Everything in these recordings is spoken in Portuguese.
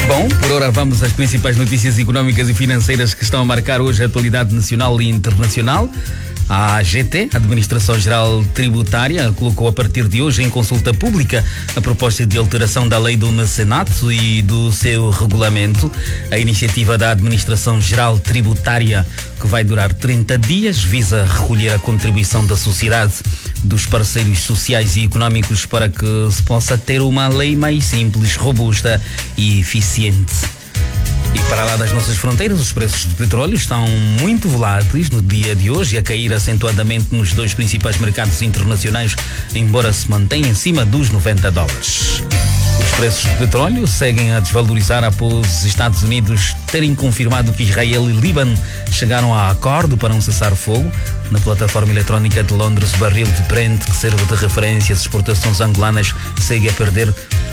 Bom, por ora vamos às principais notícias económicas e financeiras que estão a marcar hoje a atualidade nacional e internacional. A AGT, Administração Geral Tributária, colocou a partir de hoje em consulta pública a proposta de alteração da lei do mecenato e do seu regulamento. A iniciativa da Administração Geral Tributária, que vai durar 30 dias, visa recolher a contribuição da sociedade, dos parceiros sociais e económicos para que se possa ter uma lei mais simples, robusta e eficiente. E para lá das nossas fronteiras, os preços do petróleo estão muito voláteis no dia de hoje, a cair acentuadamente nos dois principais mercados internacionais, embora se mantenha acima dos $90. Os preços do petróleo seguem a desvalorizar após os Estados Unidos terem confirmado que Israel e Líbano chegaram a acordo para um cessar-fogo. Na plataforma eletrónica de Londres, o barril de Brent, que serve de referência às exportações angolanas, segue a perder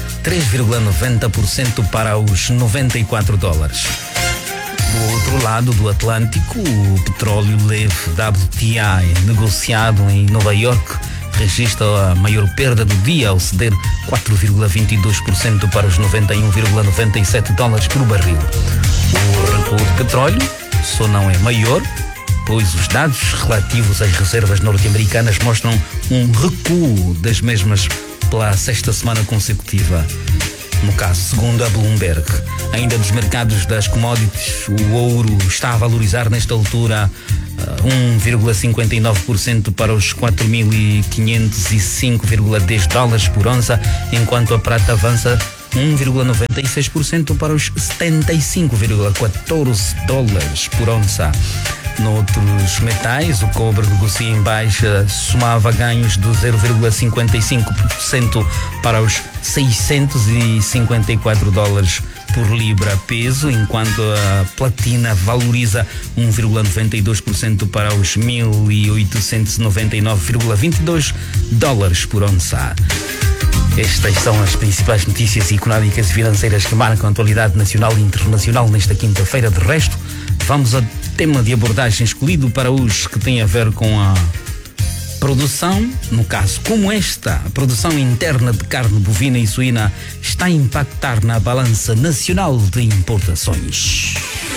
3,90% para os $94. Do outro lado do Atlântico, o petróleo leve WTI, negociado em Nova York, registra a maior perda do dia ao ceder 4,22% para os $91,97 por barril. O recuo do petróleo só não é maior, pois os dados relativos às reservas norte-americanas mostram um recuo das mesmas pela sexta semana consecutiva. No caso, segundo a Bloomberg, ainda dos mercados das commodities, o ouro está a valorizar nesta altura 1,59% para os $4.505,10 por onça, enquanto a prata avança 1,96% para os $75,14 por onça. Noutros metais, o cobre negocia em baixa, somava ganhos de 0,55% para os $654 por libra peso, enquanto a platina valoriza 1,92% para os $1.899,22 por onça. Estas são as principais notícias económicas e financeiras que marcam a atualidade nacional e internacional nesta quinta-feira. De resto, vamos ao tema de abordagem escolhido para hoje, que tem a ver com a produção, no caso como esta, a produção interna de carne bovina e suína está a impactar na balança nacional de importações.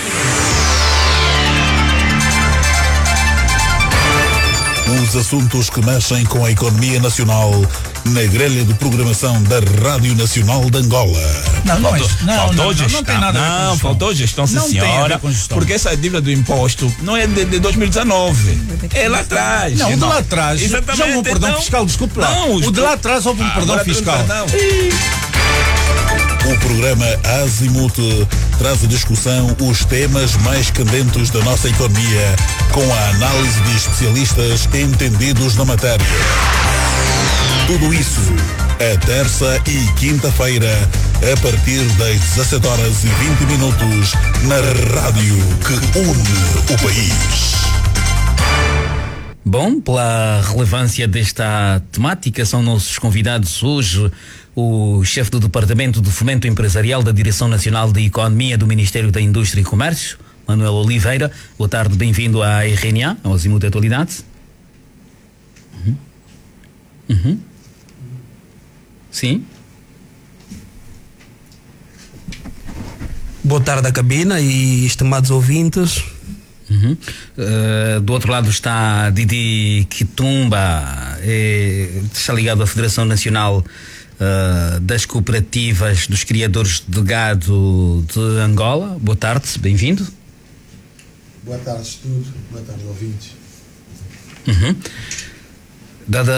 Os assuntos que mexem com a economia nacional na grelha de programação da Rádio Nacional de Angola. Não tem nada a ver com Não, faltou gestão, sim, senhora. Porque essa dívida do imposto não é de 2019. É lá atrás. Não, o de lá atrás. Exatamente. Já houve um perdão fiscal, desculpe lá. Não, o de lá atrás houve um perdão fiscal. O programa Azimuth traz a discussão os temas mais candentes da nossa economia, com a análise de especialistas entendidos na matéria. Tudo isso é terça e quinta-feira, a partir das 17h20, na rádio que une o país. Bom, pela relevância desta temática, são nossos convidados hoje o chefe do Departamento de Fomento Empresarial da Direção Nacional de Economia do Ministério da Indústria e Comércio, Manuel Oliveira. Boa tarde, bem-vindo à RNA, ao Azimuth Atualidade. Sim. Boa tarde à cabina e estimados ouvintes. Do outro lado está Didi Quitumba, está ligado à Federação Nacional das Cooperativas dos Criadores de Gado de Angola. Boa tarde, bem-vindo. Boa tarde, estudo. Boa tarde, ouvintes. Dada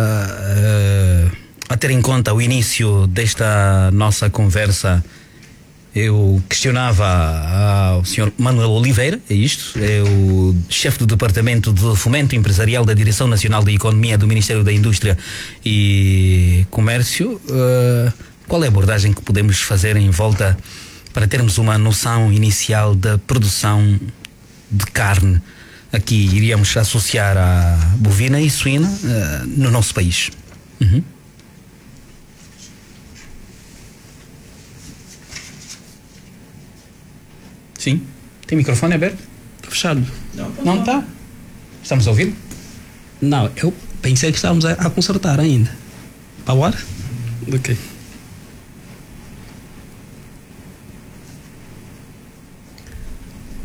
a ter em conta o início desta nossa conversa, eu questionava ao Sr. Manuel Oliveira, é isto, é o chefe do Departamento de Fomento Empresarial da Direção Nacional de Economia do Ministério da Indústria e Comércio. Qual é a abordagem que podemos fazer em volta para termos uma noção inicial da produção de carne? Aqui iríamos associar a bovina e suína no nosso país. Sim. Tem microfone aberto? Está fechado. Não está? Estamos a ouvir? Não, eu pensei que estávamos a consertar ainda. Para o ar? Ok.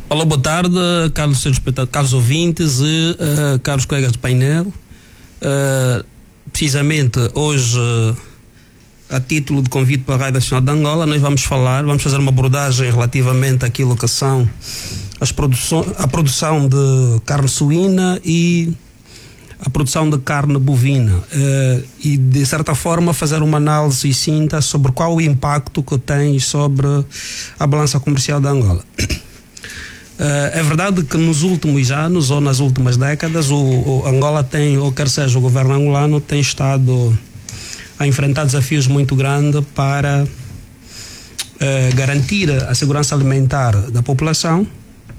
Olá, boa tarde, caros ouvintes e caros colegas de painel. Precisamente hoje, a título de convite para a Rádio Nacional de Angola, nós vamos fazer uma abordagem relativamente àquilo que são a produção de carne suína e a produção de carne bovina, e de certa forma fazer uma análise sucinta sobre qual o impacto que tem sobre a balança comercial da Angola. É verdade que nos últimos anos ou nas últimas décadas o Angola tem, ou quer seja o governo angolano, tem estado a enfrentar desafios muito grandes para garantir a segurança alimentar da população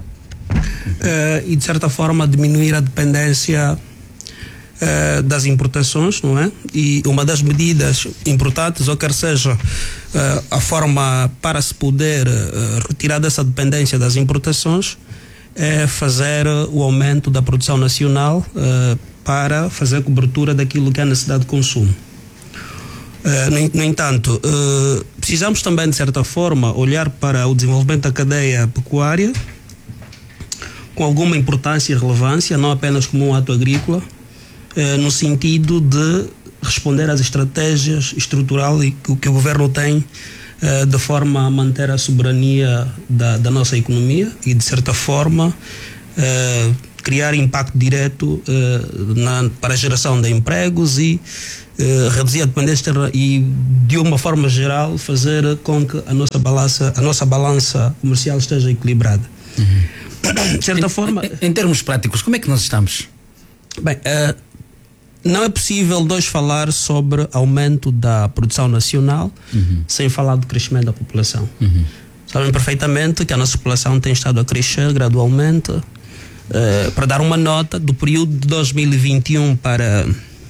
e de certa forma diminuir a dependência das importações, não é? E uma das medidas importantes, ou quer seja a forma para se poder retirar dessa dependência das importações, é fazer o aumento da produção nacional para fazer cobertura daquilo que é a necessidade de consumo. No entanto, precisamos também de certa forma olhar para o desenvolvimento da cadeia pecuária com alguma importância e relevância, não apenas como um ato agrícola, no sentido de responder às estratégias estruturais que o governo tem de forma a manter a soberania da nossa economia e, de certa forma, criar impacto direto para a geração de empregos e reduzir a dependência e, de uma forma geral, fazer com que a nossa balança comercial esteja equilibrada. De certa forma... Em termos práticos, como é que nós estamos? Bem, não é possível falar sobre aumento da produção nacional sem falar do crescimento da população. Sabem perfeitamente que a nossa população tem estado a crescer gradualmente. Para dar uma nota, do período de 2021 para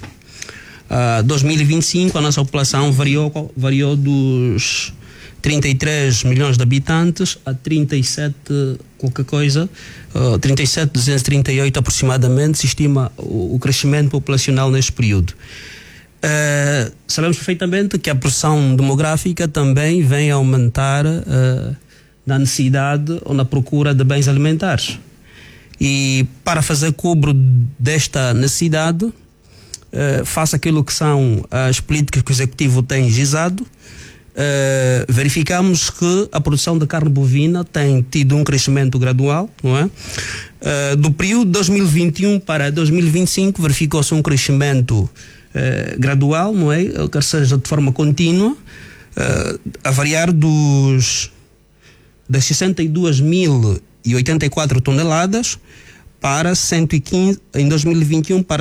2025, a nossa população variou dos 33 milhões de habitantes a 37 qualquer coisa, 37.238 aproximadamente se estima o crescimento populacional neste período. Sabemos perfeitamente que a pressão demográfica também vem a aumentar na necessidade ou na procura de bens alimentares. E para fazer cobro desta necessidade, face aquilo que são as políticas que o Executivo tem gizado, verificamos que a produção de carne bovina tem tido um crescimento gradual, não é? Do período de 2021 para 2025 verificou-se um crescimento gradual, não é? Quer seja de forma contínua, a variar das 62.084 toneladas para 115 em 2021 para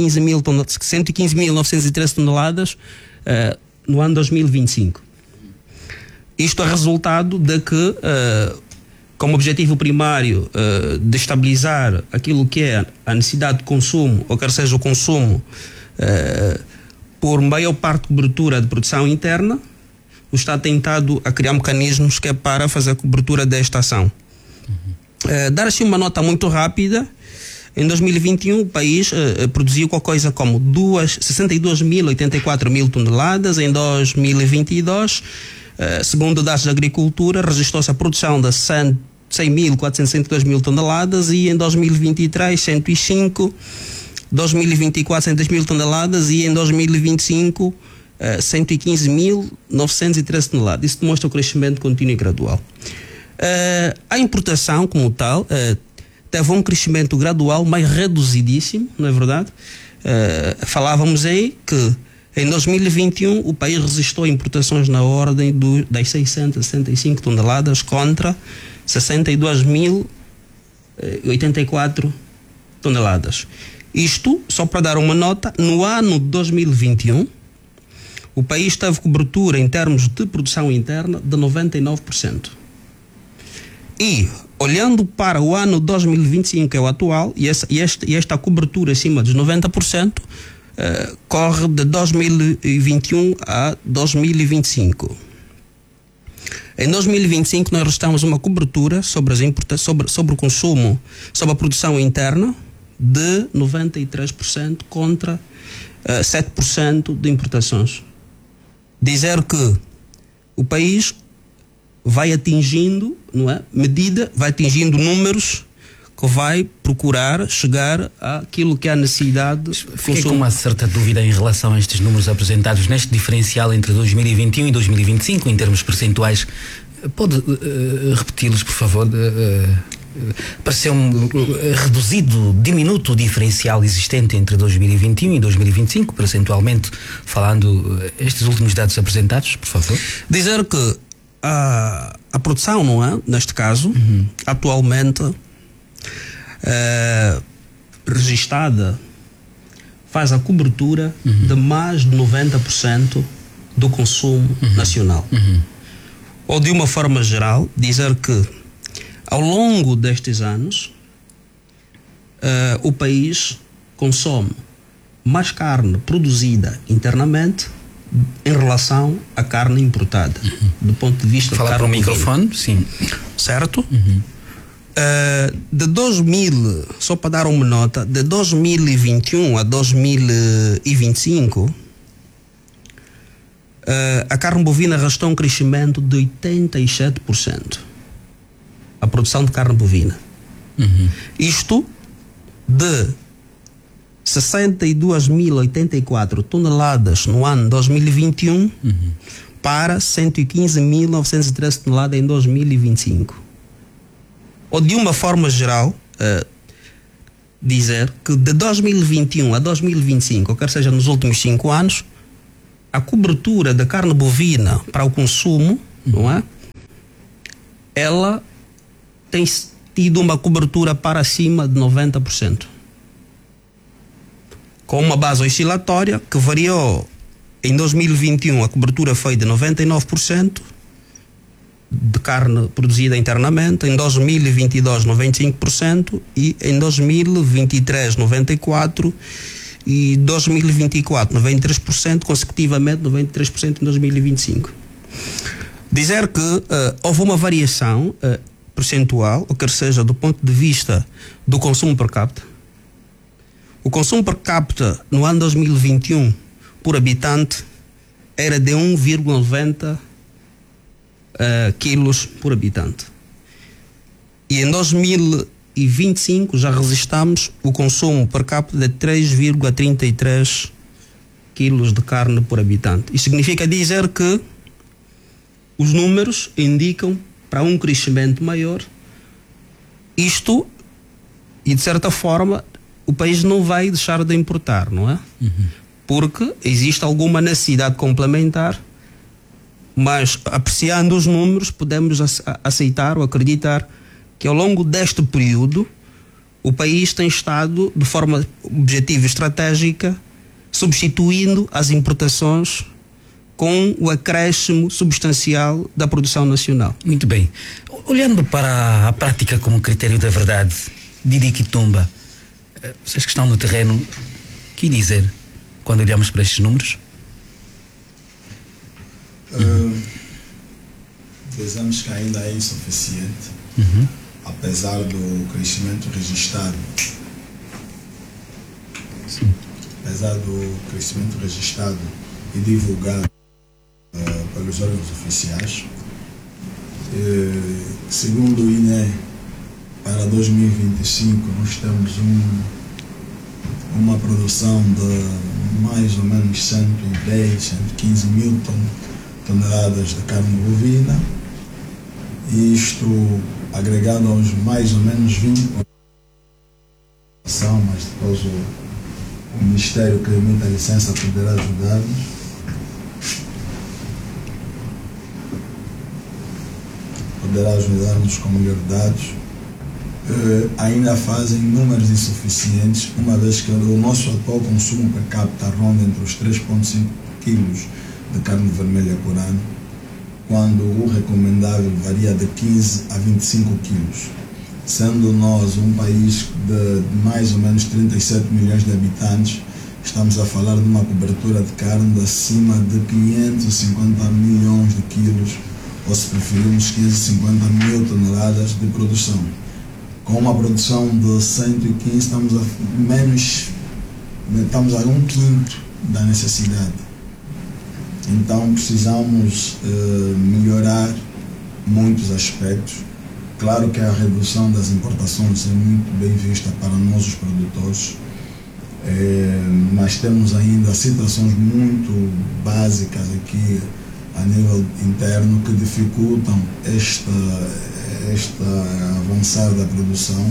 115.913 toneladas no ano 2025. Isto é resultado de que, como objetivo primário de estabilizar aquilo que é a necessidade de consumo, ou quer seja o consumo, por maior parte de cobertura de produção interna, o Estado tem tentado a criar mecanismos que é para fazer a cobertura desta ação. Dar assim uma nota muito rápida, em 2021 o país produziu qualquer coisa como 62.084 toneladas, em 2022... segundo dados da agricultura, registrou-se a produção de 100.462 toneladas e em 2023 105, 2024 110.000 toneladas e em 2025 115.913 toneladas. Isso demonstra o crescimento contínuo e gradual. A importação como tal teve um crescimento gradual, mas reduzidíssimo, não é verdade? Falávamos aí que em 2021, o país registrou importações na ordem das 665 toneladas contra 62.084 toneladas. Isto, só para dar uma nota, no ano de 2021, o país teve cobertura em termos de produção interna de 99%. E, olhando para o ano de 2025, que é o atual, e esta cobertura acima dos 90%, corre de 2021 a 2025. Em 2025 nós restamos uma cobertura sobre o consumo, sobre a produção interna de 93% contra 7% de importações. Dizer que o país vai atingindo, não é? Medida, vai atingindo números que vai procurar chegar àquilo que é a necessidade. Fiquei com uma certa dúvida em relação a estes números apresentados neste diferencial entre 2021 e 2025 em termos percentuais. Pode repeti-los, por favor? Pareceu-me reduzido, diminuto o diferencial existente entre 2021 e 2025, percentualmente falando, estes últimos dados apresentados, por favor. Dizer que a produção, não é? Neste caso, atualmente registada faz a cobertura de mais de 90% do consumo nacional. Ou de uma forma geral, dizer que ao longo destes anos o país consome mais carne produzida internamente em relação à carne importada, do ponto de vista Fala de para carne o microfone, sim. Certo? De 2000, só para dar uma nota, de 2021 a 2025, a carne bovina registrou um crescimento de 87%. A produção de carne bovina. Isto de 62.084 toneladas no ano 2021 para 115.913 toneladas em 2025. Ou de uma forma geral, dizer que de 2021 a 2025, ou quer seja nos últimos 5 anos, a cobertura da carne bovina para o consumo, não é? Ela tem tido uma cobertura para acima de 90%. Com uma base oscilatória que variou. Em 2021 a cobertura foi de 99% de carne produzida internamente, em 2022 95% e em 2023 94% e 2024 93%, consecutivamente 93% em 2025. Dizer que houve uma variação percentual, ou quer seja, do ponto de vista do consumo per capita. O consumo per capita no ano 2021 por habitante era de 1,90 quilos por habitante. E em 2025 já registramos o consumo per capita de 3,33 quilos de carne por habitante. Isso significa dizer que os números indicam para um crescimento maior. Isto, e de certa forma, o país não vai deixar de importar, não é? Porque existe alguma necessidade complementar, mas apreciando os números podemos aceitar ou acreditar que ao longo deste período o país tem estado de forma objetiva e estratégica substituindo as importações com o acréscimo substancial da produção nacional. Muito bem. Olhando para a prática como critério da verdade, Didi Kitumba, vocês que estão no terreno, que dizer quando olhamos para estes números? Dizemos que ainda é insuficiente, apesar do crescimento registrado. Sim. Apesar do crescimento registrado e divulgado pelos órgãos oficiais, segundo o INE, para 2025 nós temos uma produção de mais ou menos 110, 115 mil toneladas de carne bovina, e isto agregado aos mais ou menos 20, mas depois o Ministério que emite a licença poderá ajudar-nos. Poderá ajudar-nos com melhor dados. Ainda fazem números insuficientes, uma vez que o nosso atual consumo per capita ronda entre os 3,5 quilos de carne vermelha por ano, quando o recomendável varia de 15 a 25 quilos. Sendo nós um país de mais ou menos 37 milhões de habitantes, estamos a falar de uma cobertura de carne de acima de 550 milhões de quilos, ou se preferirmos 550 mil toneladas de produção. Com uma produção de 115 estamos a 1/5 da necessidade. Então precisamos melhorar muitos aspectos. Claro que a redução das importações é muito bem vista para nós, os produtores, mas temos ainda situações muito básicas aqui a nível interno que dificultam esta avançar da produção.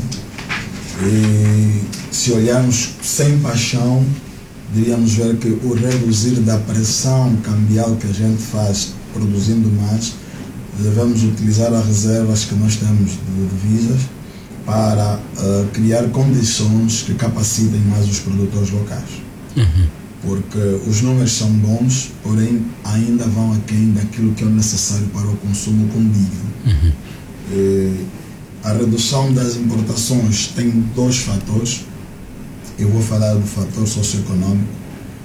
E se olharmos sem paixão, diríamos ver que o reduzir da pressão cambial que a gente faz produzindo mais, devemos utilizar as reservas que nós temos de divisas para criar condições que capacitem mais os produtores locais. Porque os números são bons, porém ainda vão aquém daquilo que é necessário para o consumo condigno. A redução das importações tem dois fatores. Eu vou falar do fator socioeconômico.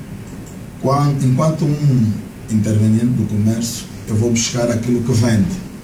Enquanto um interveniente do comércio, eu vou buscar aquilo que vende.